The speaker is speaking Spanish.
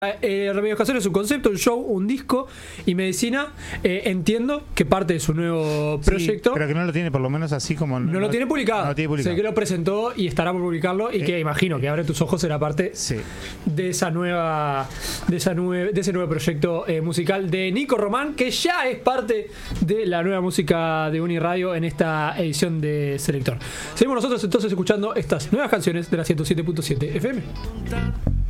Remedios Caseros es un concepto, un show, un disco y medicina. Entiendo que parte de su nuevo proyecto. Sí, pero que no lo tiene, por lo menos así como. No lo tiene publicado. No lo tiene publicado. Sé que lo presentó y estará por publicarlo. Y que imagino que Abre tus ojos será parte de esa nueva. De ese nuevo proyecto musical de Nico Román, que ya es parte de la nueva música de Uniradio en esta edición de Selector. Seguimos nosotros entonces escuchando estas nuevas canciones de la 107.7 FM.